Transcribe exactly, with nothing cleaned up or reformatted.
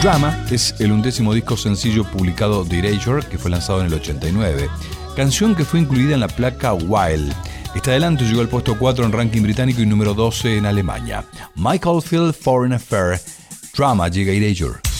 Drama es el undécimo disco sencillo publicado de Erasure, que fue lanzado en el ochenta y nueve. Canción que fue incluida en la placa Wild. Este adelanto llegó al puesto cuatro en ranking británico y número doce en Alemania. Michael Field, Foreign Affair. Drama llega a Erasure.